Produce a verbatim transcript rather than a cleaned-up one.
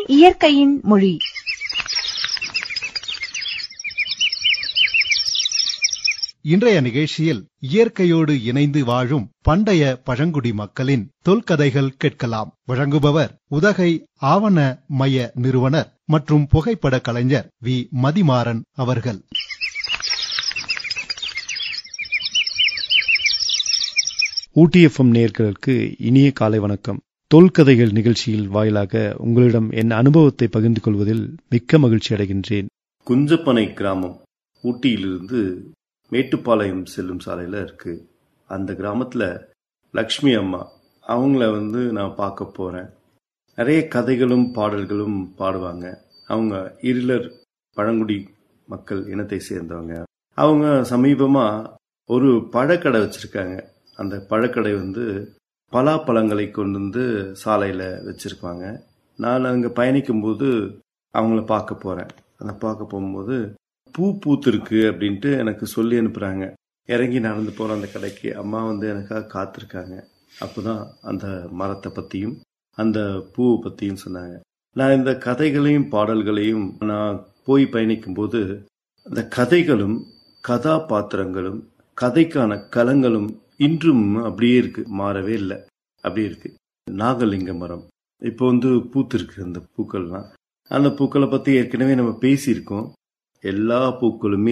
இயற்கையின் மொழி. இன்றைய நிகழ்ச்சியில் இயற்கையோடு இணைந்து வாழும் பண்டைய பழங்குடி மக்களின் தொல்கதைகள் கேட்கலாம். வழங்குபவர் உதகை ஆவண மைய நிறுவனர் மற்றும் புகைப்பட கலைஞர் வி மதிமாறன் அவர்கள். ஊட்டி எஃப்எம் நேயர்களுக்கு இனிய காலை வணக்கம். தொல்கதைகள் நிகழ்ச்சியில் வாயிலாக உங்களிடம் என் அனுபவத்தை பகிர்ந்து கொள்வதில் மிக்க மகிழ்ச்சி அடைகின்றேன். குஞ்சப்பனை கிராமம் ஊட்டியிலிருந்து மேட்டுப்பாளையம் செல்லும் சாலையில் இருக்கு. அந்த கிராமத்தில் லக்ஷ்மி அம்மா அவங்கள வந்து நான் பார்க்க போகிறேன். நிறைய கதைகளும் பாடல்களும் பாடுவாங்க. அவங்க இருளர் பழங்குடி மக்கள் இனத்தை சேர்ந்தவங்க. அவங்க சமீபமாக ஒரு பழக்கடை வச்சுருக்காங்க. அந்த பழக்கடை வந்து பலாப்பழங்களை கொண்டு வந்து சாலையில் வச்சுருப்பாங்க. நான் அங்கே பயணிக்கும்போது அவங்கள பார்க்க போகிறேன். அதை பார்க்க போகும்போது பூ பூத்துருக்கு அப்படின்ட்டு எனக்கு சொல்லி அனுப்புகிறாங்க. இறங்கி நடந்து போகிற அந்த கடைக்கு அம்மா வந்து எனக்காக காத்திருக்காங்க. அப்போ தான் அந்த மரத்தை பற்றியும் அந்த பூவை பற்றியும் சொன்னாங்க. நான் இந்த கதைகளையும் பாடல்களையும் நான் போய் பயணிக்கும்போது அந்த கதைகளும் கதாபாத்திரங்களும் கதைக்கான களங்களும் இன்றும் அப்படியே இருக்கு, மாறவே இல்லை, அப்படியே இருக்கு. நாகலிங்க மரம் இப்போ வந்து பூத்திருக்கு. அந்த பூக்கள்லாம் அந்த பூக்களை பற்றி ஏற்கனவே நம்ம பேசியிருக்கோம். எல்லா பூக்களுமே